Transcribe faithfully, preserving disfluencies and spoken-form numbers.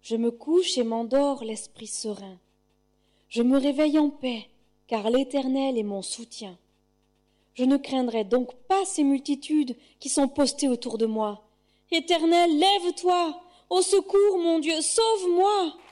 Je me couche et m'endors l'esprit serein. Je me réveille en paix, car l'Éternel est mon soutien. Je ne craindrai donc pas ces multitudes qui sont postées autour de moi. Éternel, lève-toi! Au secours, mon Dieu, sauve-moi!